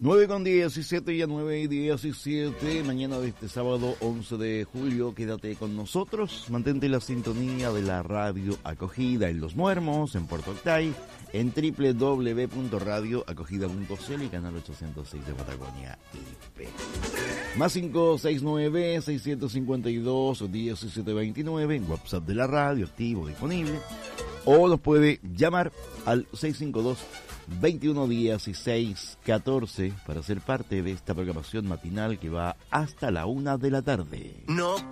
9:17, ya 9:17, mañana de este sábado 11 de julio, quédate con nosotros, mantente la sintonía de la radio Acogida en Los Muermos, en Puerto Octay, en www.radioacogida.cl y canal 806 de Patagonia IP. Más 569-652-1729 en WhatsApp de la radio, activo, disponible. O nos puede llamar al 652-2116-14 para ser parte de esta programación matinal que va hasta la 1 de la tarde. No